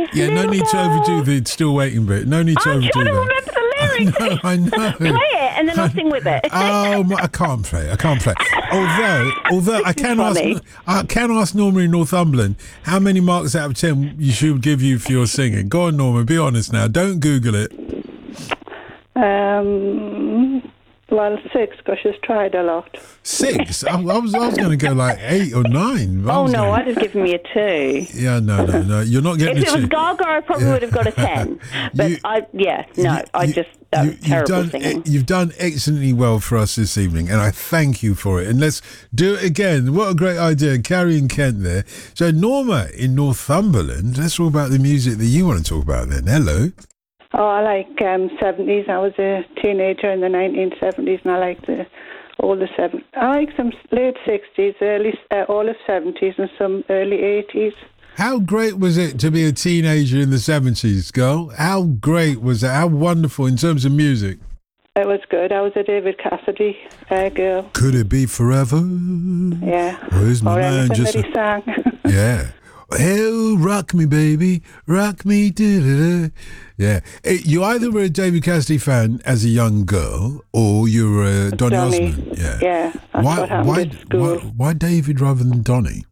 Yeah, no need to overdo the still waiting bit. No need to I'm overdo trying to that. remember the lyrics. I know. Play it and then I'll sing with it. I can't play. Although I can ask Norma in Northumberland how many marks out of 10 she would give you for your singing. Go on, Norma. Be honest now. Don't Google it. Well, 6, because she's tried a lot. 6? I was going to go like 8 or 9. I'd have given you a 2. Yeah, no. You're not getting If it was Gaga, I probably would have got a 10. But terrible singing. You've done excellently well for us this evening, and I thank you for it. And let's do it again. What a great idea. Carrie and Kent there. So Norma in Northumberland, let's talk about the music that you want to talk about then. Hello. Oh, I like 70s. I was a teenager in the 1970s, and I liked all the 70s. I like some late 60s, all the 70s, and some early 80s. How great was it to be a teenager in the 70s, girl? How great was that? How wonderful in terms of music? It was good. I was a David Cassidy girl. Could it be forever? Yeah. Where's my or man? Anything that he sang. Yeah. Oh, rock me, baby, rock me, da-da-da. Yeah. You either were a David Cassidy fan as a young girl, or you were a Donny Osmond. Yeah. Yeah. That's what happened at school. Why David rather than Donny?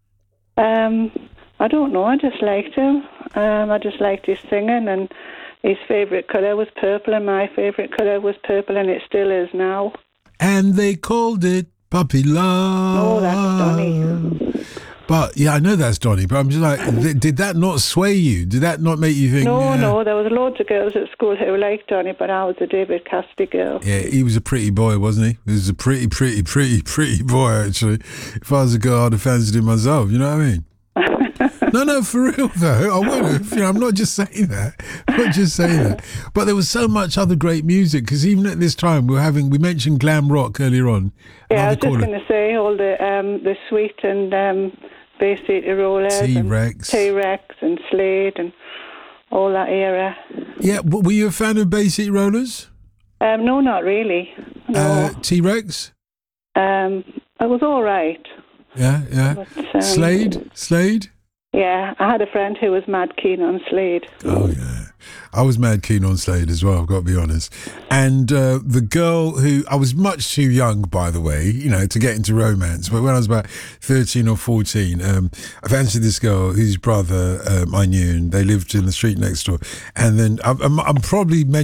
I don't know. I just liked him. I just liked his singing, and his favourite colour was purple, and my favourite colour was purple, and it still is now. And they called it Puppy Love. Oh, that's Donny. But, yeah, I know that's Donny, but I'm just like, did that not sway you? Did that not make you think... No, there was loads of girls at school who liked Donny, but I was a David Cassidy girl. Yeah, he was a pretty boy, wasn't he? He was a pretty boy, actually. If I was a girl, I'd have fancied him myself, you know what I mean? No, for real, though. I would have. I'm not just saying that. But there was so much other great music, because even at this time, we mentioned glam rock earlier on. Yeah, I was just going to say all the Sweet and... Bay City Rollers, T-Rex and Slade and all that era. Yeah, were you a fan of Bay City Rollers? No, not really. No. T-Rex? It was all right. Yeah. But, Slade? Yeah, I had a friend who was mad keen on Slade. Oh, yeah. I was mad keen on Slade as well, I've got to be honest. And the girl who... I was much too young, by the way, to get into romance. But when I was about 13 or 14, I fancied this girl whose brother I knew, and they lived in the street next door. And then I'm probably...